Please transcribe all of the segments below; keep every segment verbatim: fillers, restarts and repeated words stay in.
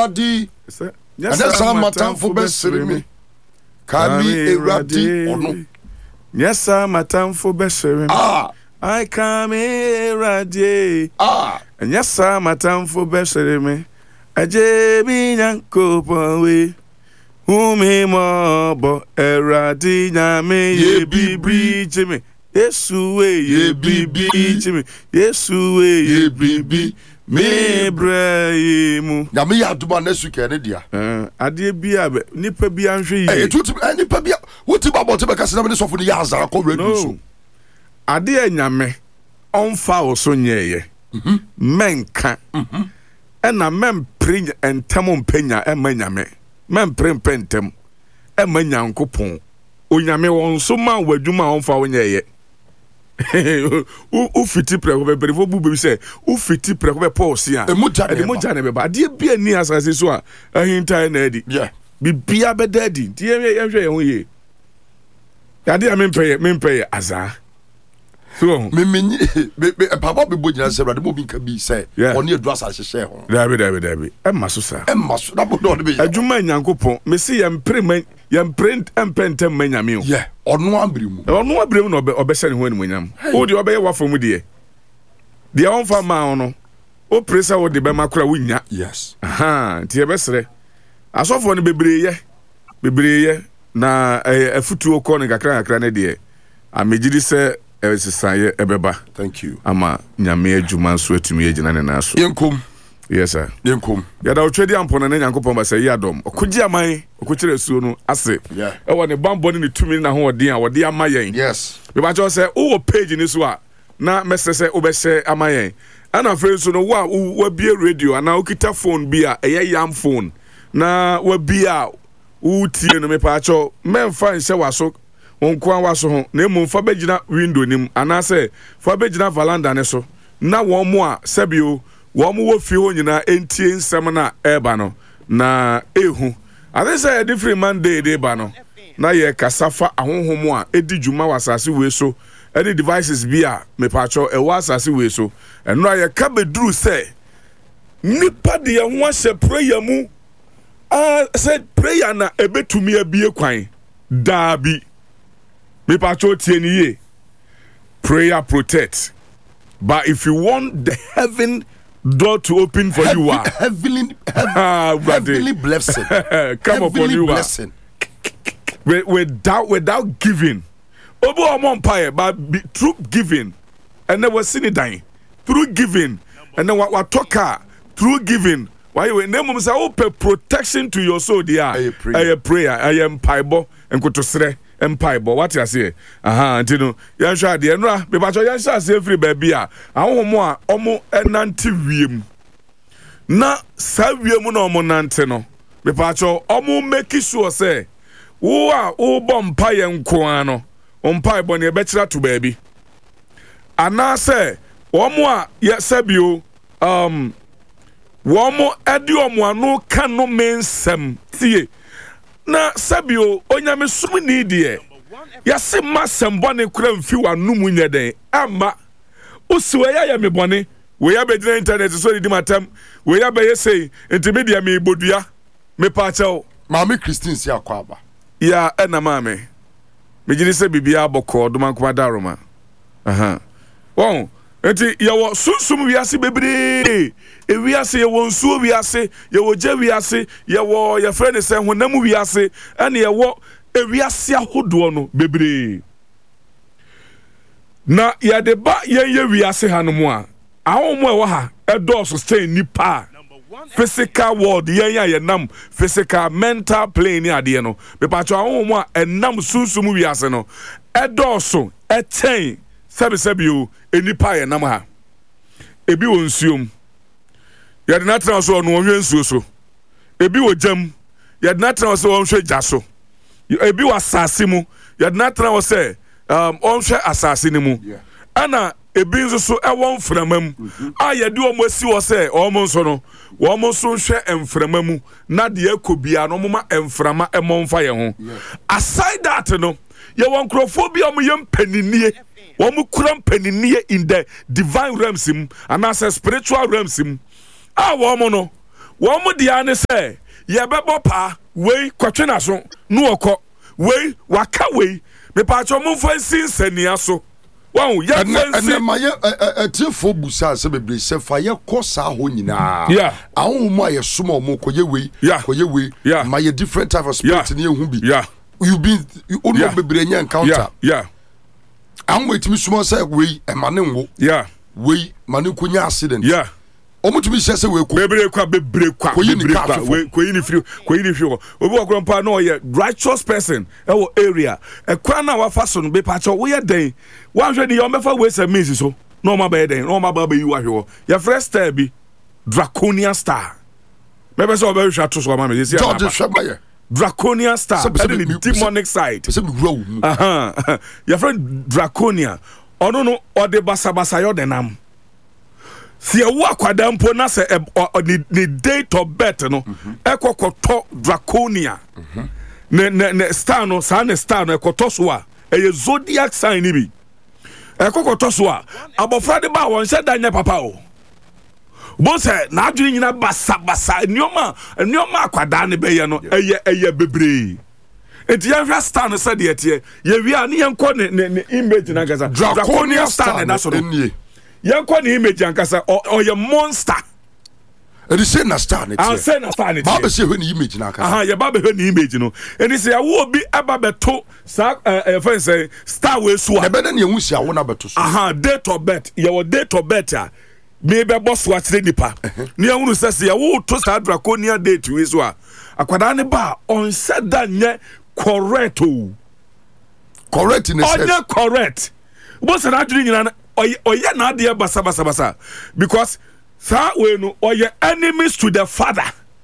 Eradi. Anasa matamfo besere me. Kami Eradi ono. Yesa matamfo besere me. Ah. I come Eradi. Ah. Yesa matamfo besere me. Aje bi nyankopon we. Umi mobo Eradi nyame ye bibri jime. Yesu we ye bibi chimi. Yesu we ye bibi me braimu. Na me ya duma nesu ke ne dia. Eh ade bia be nipa bia nhwe yi. Eh tuti nipa bia wuti ba bote be kase na me sofo ne ya azara ko radio so. Ade anyame onfa wo so nyeye. Mhm. Menka. Mhm. Ena mempre entam mpanya emanyame. Mempre mpentem emanya nkopon. Onyame won so ma wadwuma onfa wo nyeye. U fiti preko be berifo bu be say u fiti preko be pause ya. Emoja ne emoja ne be ba. De bia ni asase so a ahinta na adi. Yeah. Bibia be daddy. De ye ye hwe ye ho ye. Ya de amempeye mempeye aza. So me me papa be bojina se brade mo bi nka bi say oni edu asase hye ho. Dabi dabi dabi. Emma so sa. Emma so na bodo de be. Adwuma nyankopon me se ye mpre ye print empentem manyame o. Yeah, ono abremu. Ono abremu no obe se ne ho animonyam. O de obe ye wafom de. De onfa ma ono. O presa wo de be makora wunya. Yes. Aha, ti e besere. Asofo ne bebreye. Bebreye na afutuo ko ne kakra kakra ne de. Amegidi se esisaye ebeba. Thank you. Ama nyame adwuma so atumi agina ne na so. Yenkom. Yes sir. Yenkom. Ya da otwedi ampona ne nyankopon ba say yadom. Okogi aman, okokire suo no ase. Yeah. E wo ne bambo ne tumi na ho odin a wode amayen. Yes. Me ba cho say wo page ni so a na mesese obehye amayen. Ana fe so no wa wo bie radio ana okita phone bi a eye yam phone. Na wa bia wo tie no me pa cho memfa nse waso onkwa waso ho na emu fa begina window nim ana say fa begina veranda ne so na wo mo a sebio wo mo wo fi ho nyina entie nsem na eba no na ehu ade say different Monday dey ba no na ye kasafa ahonhomo a edi djuma wasase we so any devices bi a me pa cho e wasase we so eno ye ka beduru say nipa de ye ho ahye prayer mu ah said prayer na ebetumi abie kwan dabi me pa cho tie ni ye prayer protect, but if you want the heaven door to open for Heaven, you are heavenly ah, heavenly blessing come upon you blessing. Are without without giving obo omo empire but be, through giving and then was seen dying through giving and then what what talk through giving why you name say open protection to your soul there a prayer a prayer I am paibo and go to sre empaibo what you say aha ntino yan sha de enra be ba cho yan sha say free baby a ahohomo a omo enante wiem na sa wiem na omo nante no be pa cho omo make sure say wo a wo bom paye nko ano ompaibo ne be kira to baby ana say omo a ye sabio um womo edi omo anu kanu mensem tie na sabio onyame sum ni die yase masem bone kura mfi wanum nyeden ama usiwe ya ya me bone we ya be gina internet so di matam we ya be yesei intermedia me bodua me pa chao Mami Christine si akwaba ya ena mame me gini se bibia aboko do man kuma daroma aha won enti yawo sunsum wiase bebre e wiase yawo nsuo wiase yawo je wiase yawo ya friend se honam wiase ene yawo e wiase ahodo no bebre na ya de ba yen ye wiase hanomu a ahomo e wo ha e do sustain nipa physical world yen ya ye nam physical mental plane ade no be pa cho ahomo a enam sunsum wiase no e do so e ten sabi sabi o enipa ye nam ha ebi wo nsuom ya de natra so no hwe nsuo so ebi wo jam ya de natra so hwe gya so ebi wo asase mu ya de natra so um on hwe asase ni mu ana ebi nso so e won framam a ya de o mo si wo se o mo nso no wo mo so hwe emframa mu na de akobia no mo ma emframa e mo mfa ye ho aside that no ye won crofobia mo ye mpaninie womu kuram peniniye in the divine realms him and as a spiritual realms him ah womu no One more the answer say, Yabebo pa, way, Quatrina so, no oko, way, waka way, me patcho move for since and yaso. Wow, yeah, and my a tearful busa, so be say fire course our honina. Yeah, I own my small moko ye way, yeah, for your way, yeah, my different type of spirit in your be. Yeah, you been you only be brainy encounter. Yeah, yeah. I'm waiting to small say we and manin. Yeah, we manukunya accident. Yeah. Omo to be say we bebre kwa bebre kwa bebre kwa we ko yin firi ko yin firi obi ogronpa na oye righteous person e wo area e kwa na wa fa so no be pa cho we den wa hwe ni yo mefa we say means so no ma be den no ma ba be yi wa hwe ya fresh star bi draconian star me be so be hwa to so ma me say George Shemaye draconian star the demonic side say me grow aha ya friend draconia ono no o de basa basa yo denam si ewu akwada mpo na se ni date of birth no ekokoto draconia ne ne ne star no sa ne star no ekoto so a eye zodiac sign ni bi ekokoto so a abofra de ba won hye danya papa o bo se na adwene nyina basa basa nioma nioma akwada ne be ye no eye eye bebre enti ya hwa star no se de ete ye wi a ne yenko ne ne image na gaza draconia star na so no yanko ni image ankasa or your monster. It is say na star I say na star. Baba say when image na ankasa. Aha, ya baba when image no. And he say I will be aba beto sa eh friend say star we so. E be na ehu sia wo na beto so. Aha, date of birth. Your date of birth a me be boss wa kire nipa. Ni ehunu say ya wo to sa draconia date we so a. Akwada ne ba on said that nye correct o. Correct in a sense. Onye correct. Bo se na adwene nyina oye na de basa basa basa because sa we no oye enemies to the father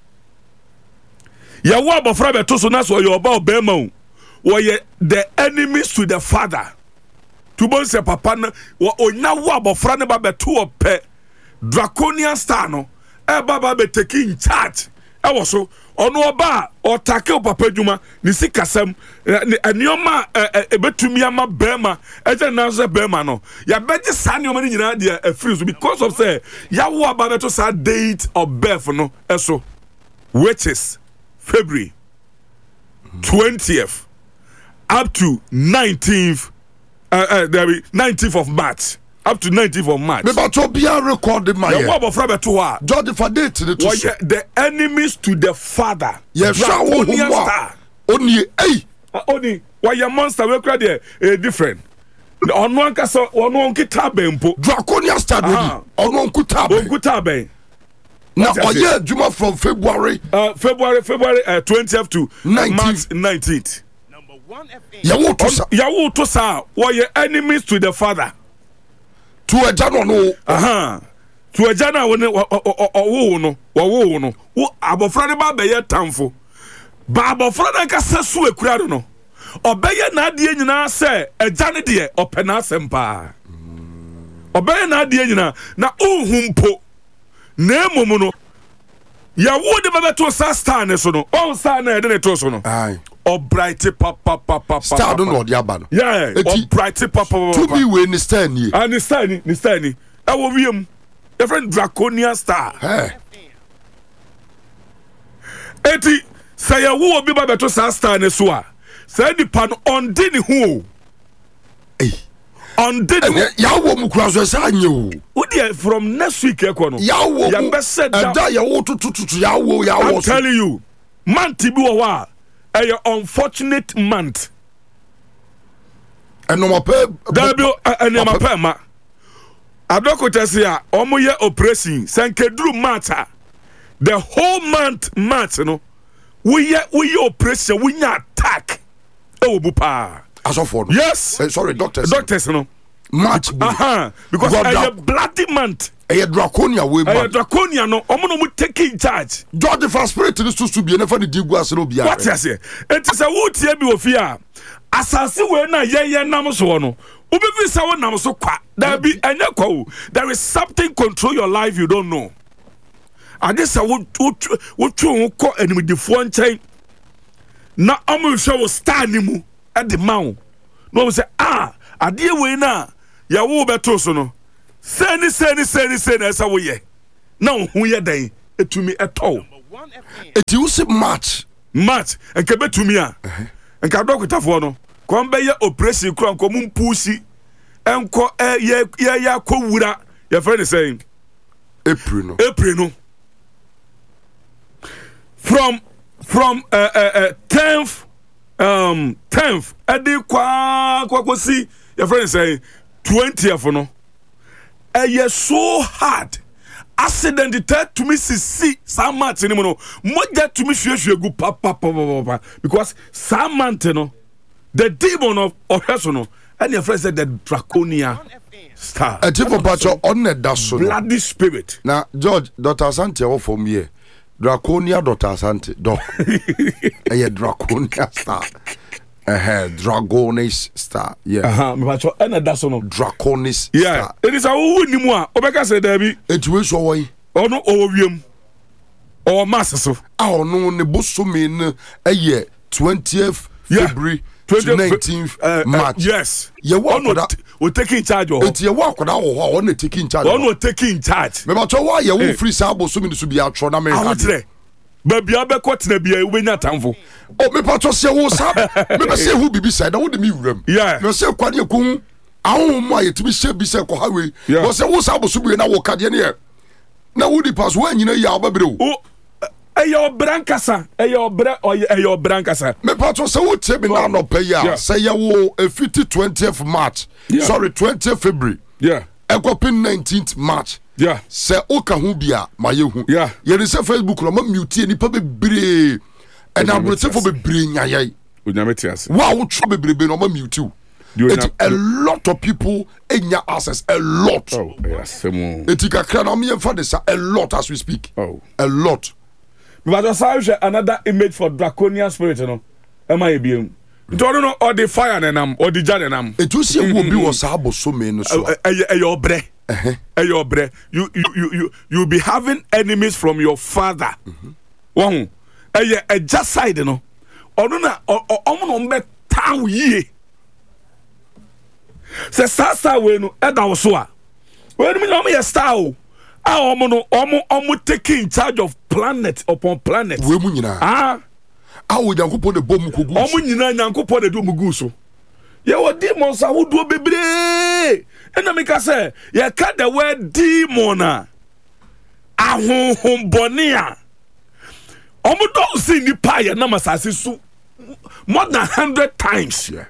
ya wo abofra beto so na so oye oba obema o oye the enemies to the father to bon se papa na onya wo abofra ne ba beto ope draconian star no e baba be taking charge e wo so ono oba o take papa djuma ni sikasam enioma ebetumi ama bema eje na so bema no ya beje sa enioma ni nyina de afiri so because of say ya wo aba beto sa date of birth no eso which is February twentieth up to nineteenth uh, uh, there be nineteenth of March up to nineteenth of March. Me ba to bia record my. Ya wo abofra beto a George for date ne to. The enemies to the father. Ya sha wo ho. Oni ei. Oni why your monster we cry there eh different. Ono ankasa ono nkita bempo. Draconia star do. Ono nkuta ben. Nkuta ben. Na oye adwuma from February uh February February uh, twentieth to March nineteenth. Number one F A. Ya wo to sa. Ya wo to sa why your enemies to the father. To a jano no. Aha. To a jana wo wo no wo wo no. Wo abofra ne ba be ye tamfo. Ba abofra na kasa so ekura do no. Obeye na ade nyina se eja ne de opena sempa. Obeye na ade nyina na ohumpo. Na emom no. Ya wo de ba to sa star ne so no. On star na de ne to so no. Aye. O bright papa papa star do no de aba no. Yeah, o bright papa. To be we ni star ni. Ah ni star ni, ni star ni. E wo wiem. Different draconian star. Eh. Eti say ya wo obi ba beto sa star ne so a. Say di pan on di ni hu. Eh. On di ni. Ya wo mu kura so sa anye o. Wo dey from next week e ko no. Ya wo. Ya be said that. Da ya wo tututu ya wo ya wo. I'm telling you. Man ti bi wo wa. A unfortunate month. And no more pay. There be and no more pay ma. Adokota say a omo ye operation sankedru matter. The whole month month no. We ye we ye operation we nya attack. E wo bu pa. Asofo. Yes. Uh, sorry doctors. Doctors no. March. Uh-huh. Because a bloody month. A draconia we man. A draconia no. Omo no mu taking charge. God the first spirit to to be never the digu asero bia. What you say? It is a wood here be ofia. Asase we na ye ye nam so no. Obi fi say wo nam so kwa. There be enya kwa. There is something control your life you don't know. And this wo wo twu ko animdifo nchen. Na omo hwe wo star ni mu e de mawo. No say ah, ade we na ya wo beto so no. Seni seni seni seni esa wo ye. Na wo hu ye den. etumi eto eti wo se match match enka betumi a enka dokotafo no kon be ye operation kura nko mum pusi enko ye ye ya kowura your friend is saying April no April no from from uh, uh, uh, tenth um tenth edi kwa kwa kwa see your friend is saying twentieth no eh so hard accident it to me see some months no mo get to me hwehwe gu papa papa because some month no the demon of Oheso and your friend said the draconia star a tip of batch on that so bloody spirit. Now George Doctor Asante wo from here draconia Doctor Asante do a draconia star eh dragonis star yeah aha me batch and that so no draconis yeah star. It is a who ni mu a obeka say there be etuwe so wo yi ono owiem o mass so a ono ne bosomi ne eye twentieth February to nineteenth uh, March. Uh, yes. You want that? We taking charge of. It's you walk that or on taking charge. On we taking charge. Me ba to why you free sabo so me to be out na me. Atre. Baby abekot na bia we nya tamfo. Oh me pa to se wo sa. Me be say who bibi side na wo de me wuram. Yeah. Me say kwade ekun ahun mu ayetimi she bi say ko hawe. Wo say wo sabo so bi na wo kade ne e. Na wo di pass wo anyina ya obabere o. Eyo brankasa eyo bra eyo brankasa me patro say wo tell me now no pay ya say ya wo a fifty twentieth March yeah. Sorry twentieth February yeah ekopin nineteenth March yeah say oka hu bia mayehu yeah ye dey say Facebook no ma mute ni pa bebre and na bro say for bebre nyayai onyametias wa wo tro bebre no ma mute it a lot of people enya access a lot oh yes etika kra na me fa this a lot as we speak oh a lot. But I saw another image for draconian spirit, you know. Am I being? Don't know or the fire and am or the jar and am. It was a will be was able so many so. Your bre, your bre. You you you you be having enemies from your father. One, a just side, you know. Or no, or on be town ye. Say Sasa when Eda was so. When me know me a star. Ah, omo omo omo taking charge of planet upon planet. We mu nyina. Ah, ah wo Nyankopon de bom kogu. Omo nyina Nyankopon de do mugu so. Ye wo demons a wo do bebre. Ena me ka say, ye ka the word demon a. Ahonhon bone a. Omo do see nipa ye na masase su more than one hundred times. Yeah.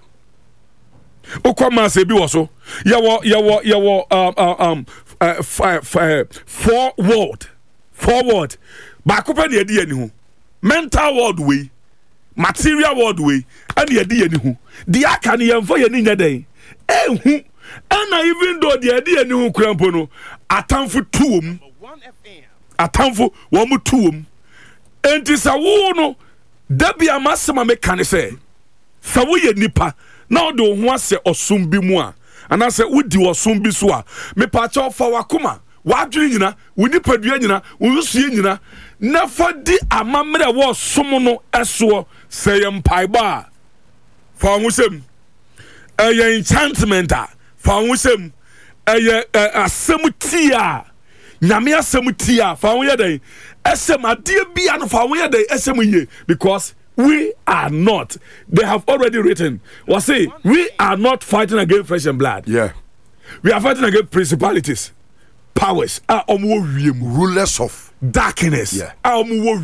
Okoma se bi wo so. Ye wo ye wo ye wo um um Uh, f- f- four word four word baako pɛ na yɛde yɛ ni ho mental word way material word way ɛna yɛde yɛ ni ho deɛ aka no yɛmfa yɛ ni nyɛ dɛn ɛhu ɛna even though deɛ yɛde yɛ ni ho kura mpo no atamfo tu wɔm atamfo wɔn mo tu wɔm enti sɛ wo no dabi amasɛm a meka ne sɛ sɛ woyɛ nipa na ɔde wo ho asɛ ɔsom bi mu a anase wudi osun bi so a me pa cha fa wakoma wadwene nyina woni padua nyina wonsuye nyina na fa di amamre wo som no eso seyem paiba fa husem eye enchantment a fa husem eye asemutia nyame asemutia fa ho ye den esem ade bia no fa ho ye den esem ye because we are not. They have already written. Well, say we are not fighting against flesh and blood. Yeah, we are fighting against principalities, powers. Ah, rulers of darkness. Yeah. Ah,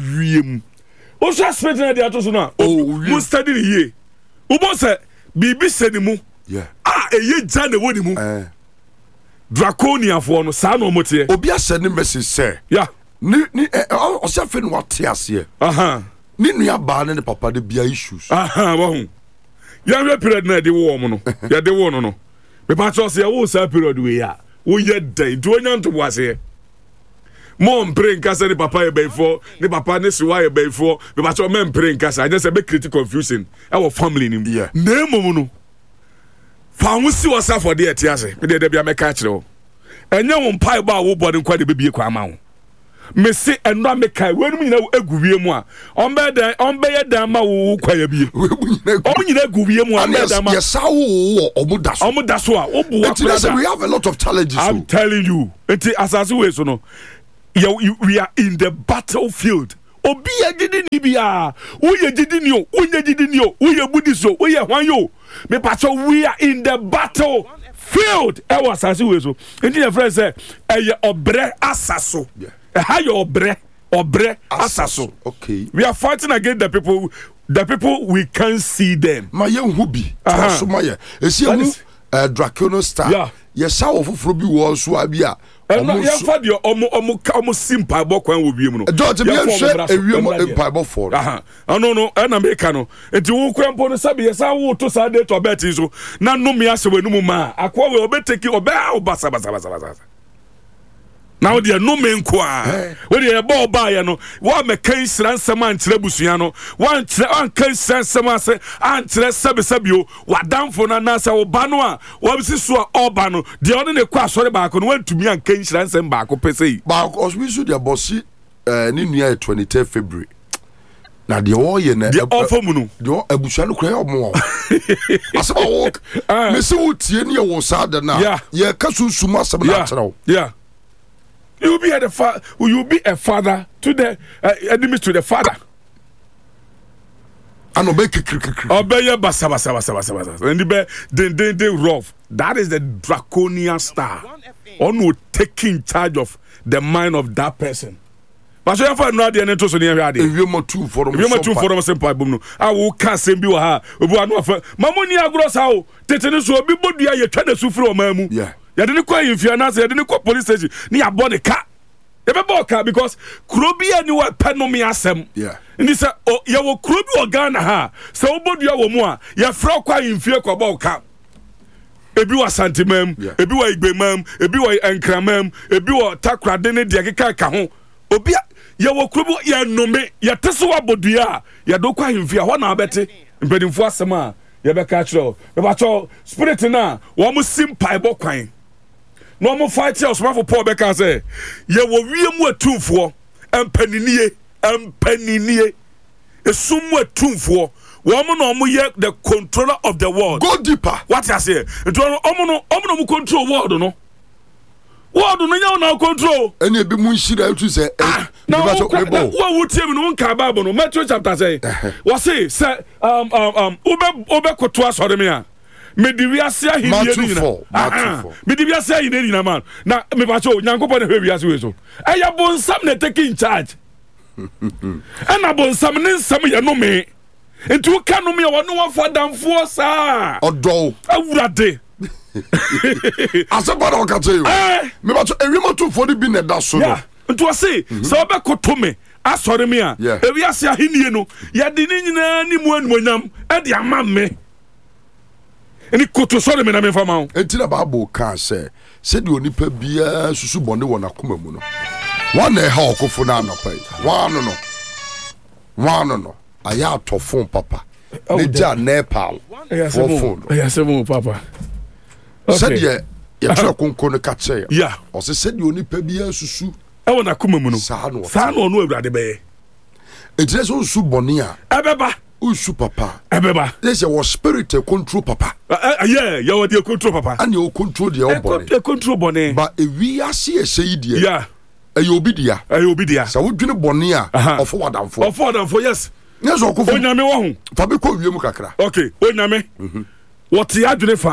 o so spirit na dia to so na. Oh, mo study ni ye. Ubo say bibi se ni mu. Yeah. Ah, eye ja na woni mu. Eh. Draconia for no sa no motie. Obi a send message say. Yeah. Ni ni o se fe no what ase. Aha. Ni nua ba ne papa de bia issues. Aha, wo hu. Ya we period na de wo mo no. Ya de wo no no. Me pa cho se wo sa period we ya. Wo ye den, do nya nto wase. Mo mpre nkasa ni papa ye before, ni papa ne siwa ye before. Me pa cho me mpre nkasa, I just say be create confusion. E wo family ni. Yeah. Na emo no. Fa wo si wo sa for de etiase. Me de de bia me ka kire wo. Enye wo mpai ba wo body kwa de bebie kwa ma wo. Me se eno ameka wenum nyina aguwie mu a ombe dan ombe ye dan ma wo kwa ya bie omu nyina aguwie mu ombe dan ma yes awo omu daso omu daso a wo bu wa we have a lot of challenges. I'm telling you enti asase we so no we are in the battlefield. Obi ye didi ni bia, wo ye didi ni o, wo ye didi ni o, wo ye budiso, wo ye hwan yo. Me pacho we are in the battlefield. E was asase we so. Enti your friend say, e ye obre asaso. Yeah. E ha ye obre, obre asaso. Okay. We are fighting against the people, the people we can't see them. Ma ye hu bi. So ma ye. E si hu uh, Dracono star. Yeah. Ye sa wo foforo bi wo so abia. Omo ya fa de omo omo omo simple bo kwan wo biem no. George me hwe ewiem empire bo for. Aha. Ano no e na make no. Enti wo kwan po no sabe ye sa wo to sa de to bet so. Na no me ase we no mu ma. Akwa we obeteki oba obasa basa basa basa. Now the no men kwa. We the ball buy no. Wa me kan sran nsem an kire busua no. Wan kire an kan sran nsem ase an kire sabe sabio. Wa damfo na na se wo ba no a. Wa bi so a oba no. De ono ne kwa sori ba ko no wan tumi an kan sran nsem ba ko pese. Ba ko so so the bossy eh ni nua twenty-third February. Na de wo ye na de ofo mu no. De abusua no kra omo. Asaba wo. Me se wo tie ne wo sa de na. Ye ka sunsumu asem na kira. Yeah. You will be a fa- you will be a father to the uh, enemies to the father. And obey kikikiki. Obey your basa basa basa basa basa. And the be then then they rough. That is the draconian star. On who taking charge of the mind of that person. But so you find no idea to so near here. If you want two for them, if you want two for them, simple boom. I will can't send you ha. Obu anu afa. Mamoni agros how. Tetene so obi bodua ye twa na sufro mamu. Yeah. You didn't call in Fiana, you didn't call police station. Near body car. You remember car because Krobi and you were penomi asem. Yeah. And he said, oh, you will Krobi or Ghana ha. So, but you are more. You frog quite in fear about car. Ebi wa santimem, ebi wa igbemem, ebi wa enkramem, ebi wa takra dene diakeka ka ho. Obi ya wo Krobi ya nome, ya teso wa bodua, ya do kwa in fear. What na bete? Mpedimfo asem a ye be ka kiro. Be ba cho spirit na wo mo simpai bo kwan. No more fight here, smart for Paul Becker say, ye will ream with two for and penny and penny a sum with two for woman or more the controller of the world. Go deeper. What I say? It's all omno omno control world, no? World no now control. And you be munshira to say, now what would you know? Kababo, no Matthew chapter say, what say, say, um, um, um, Uber, Uber, Cotua, Sodomia. Me di wiase ahini ni na me di wiase ahini ni na man na me ba cho nyankopɔ na hwe wiase we so eya bonsam na taking charge ana bonsam ne nsam ye no me ntu ka no me wo no wafa damfo sa odo awurade asaba na ka tell you me ba cho ewimo to for bi na da so no ntu ase so obekoto me asɔre me a ewiase ahini no ye di ni nyina ni mu anumonyam e di ama me Any koto sorry me na me fama. Enti na Bible kan say, said the onipa bia susu bone wona koma mu no. One na ha okofo na anopai. One no. One no. Aya atofon papa. Ne ja Nepal. For phone. Aya semo papa. Said ye ye twa konko no ka che. Yeah. O se said the onipa bia susu e wona koma mu no. Sa no. Sa no no awurade be. Enti na so susu bone a. Ebeba. Usu papa. Ebeba. This your spirit control papa. Uh, uh, yeah, you are the control papa. And you control the own body. The control body. But if we are see a say dear. Yeah. A you be dear. A you be dear. So we do bonia of forward and for. Of forward and for yes. Yes, or go. Onyame wo ho. Fabiko wiemu kakra. Okay, onyame. Mhm. What ya adwene fa.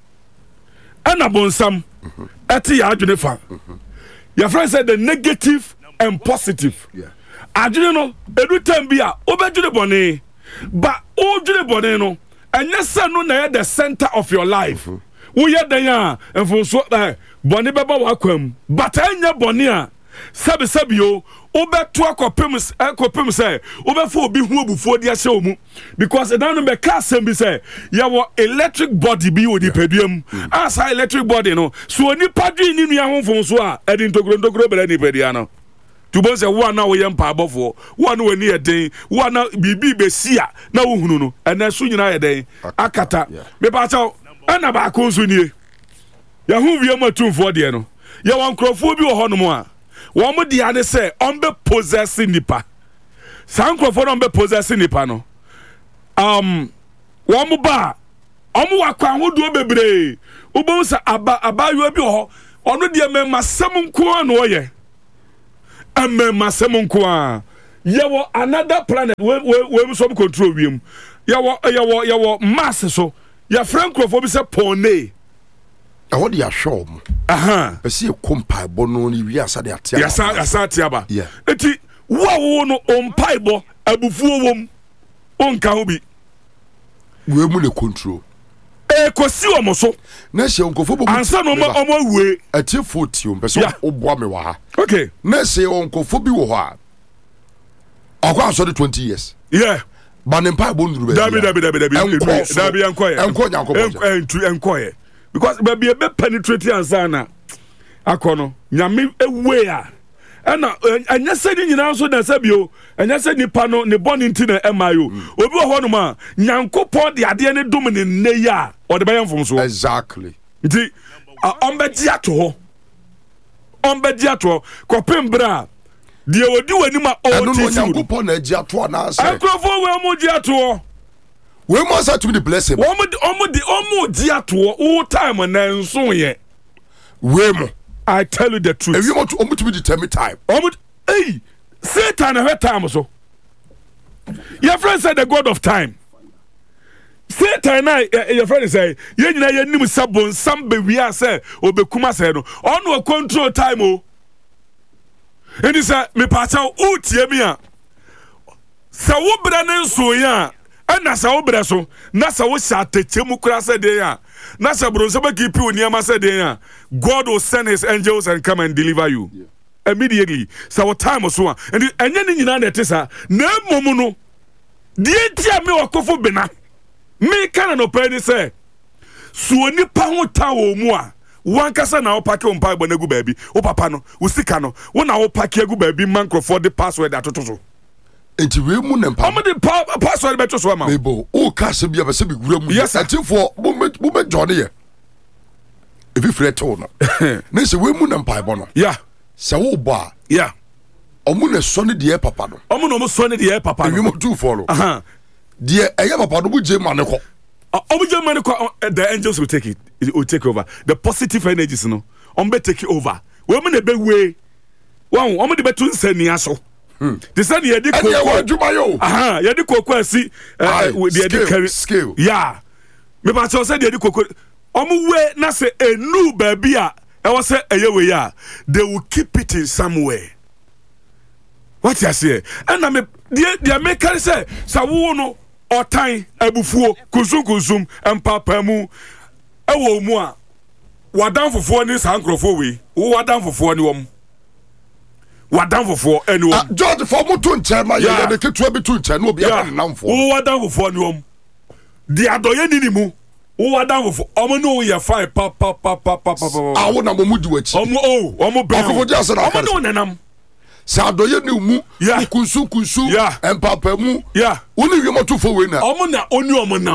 Ana bonsam. Eti ya adwene fa. Your friend said the negative and positive. Yeah. Adwene no, edu time bia, obedwene bone. But o dwene bone no, anya se no na the center of your life. Wo ye dan a, enfo so eh bone beba wa kwam. But anya bone a, sabe sabe yo, obeto akopem akopem say, obefo obi hu obufuo di ahye omu. Because e dan no be ka asem bi say, ya wo electric body bi odi paduam. As electric body no, so oni padwi ni nua ho fon so a, edi ntokro ntokro bele ni padia no. To say one now we empa abofo one we near den one now bibi be sia na wo hunu no ena so nyina ye den akata me ba cha ana ba ko so nie ya hu wie matumfo de no ya wan krofo bi wo hono mo a wo mo dia ne say on be possess nipa san krofo no be possess nipa no um wo mo ba o mo wakwan hodo bebre wo bo sa aba aba yo bi ho ono de me masam nko no ye amema semonko a yawo another planet we we we some control wiem yawo yawo yawo Mars so ya frankrofo bi se pone I want ya show mu aha be se kompa bo no ni wi asa de atia ya sa asa tia ba yeah. Eti wo wo no ompai bo abufuo wom onka ho bi we mu le control e kosi omo so na se onkofo bo ansa no mo omo we atie forty o be se oboa me wa ha okay na se onkofo bi wo ho a akwa so de twenty years yeah ba ne mpa bo nduru be dabi dabi dabi dabi dabi enkoye enko nyanko entu enkoye because baby be penetrate ansa na akono nyame ewe a ana anya se ni nyina so na sabio anya se nipa no ne boni nti na emayo obi wo no ma nyankopon de ade ne dum ne nne ya o de bayamfom so exactly nti ombedi ato ho ombedi ato ko pembra de odi wani ma o ti no nyankopon na agi ato na ase akrofo we mo gi ato we must have to be the blessing omo omo di omo gi ato all time na nso ye we mo I tell you the truth. If you want to, um, to be determined time. Um, hey, Satan have time so. Your friend said the God of time. Satan, I uh, your friend say, you know, you need sabon, some baby, I say, or be kuma say no. On no control time, oh. And he said, me pacha out ye me a. Sa wo branen so ya. Ana sa wo braso, na sa wo sha techemu kura se de ya. Na sa bronze ba keep you near se de ya. God will send his angels and come and deliver you. Yeah. Immediately. So what time so and enye ni nyina na etesa na momu no. Die tia me wakofo bena. Me kana no pay ni say. So nipa ho ta wo mu a. Wankasa na opake ompa bo na gu baabi. O papa no, wo sika no, wo na opake agu baabi mancrofo the password atoto so. Enti we mu ne mpa. Omo the password beto so ma. Mebo, o ka se bia be se bi gura mu. Yes, enti for mo mo me join ye. If you fret to no. Na se we mu ne mpa bo no. Yeah. Se wo bo a. Yeah. Omo ne so ne de papa no. Omo no mo so ne de papa no. We mo do follow. Aha. De eye papa no bu je ma ne ko. Omo je ma ne ko the angels will take it. It will take over. The positive energies no. Omo be take over. We mo ne be we. Wow, omo de be tun sani aso. Hmm. The son ye di koko. Aha, ye di koko asi eh ye di carry skill. Yeah. Me ba so say ye di koko. Omo we na say enu baabi a e wo say eye we ya. They will keep it in somewhere. What you say? And na me the the make carry say sa wo no otan abufuo kusum kusum empapa mu e wo mu a wadan fofo ni sankrofo we. Wo wadan fofo ni wom. Wadan fofo eni wom. George for mo to nche ma ye de ketua bi to nche no obi aba namfo. Wo wadan fofo ni wom. Di adoye ni ni mu. Wo wadan fofo. Omo no ye fine pa pa pa pa pa pa. Ah wo na mo mu di wachi. Omo oh, omo be. Akofo ja se na ka. Omo no nenam. Sa adoye ni mu. Kunsu kunsu empapa mu. Yeah. Wo ni wi mo to fo we na. Omo na oni omo na